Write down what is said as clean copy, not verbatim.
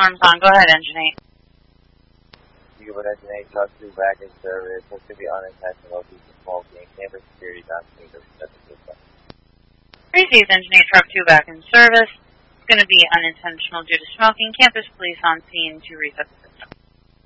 alarm's on. Go ahead, Engine 8. You would Engine 8, talk to back in service. This could be unintentional due to smoking. Campus security not seeing the reset the system. Receives Engine 8, Truck 2 back in service. It's going to be unintentional due to smoking. Campus police on scene to reset the system.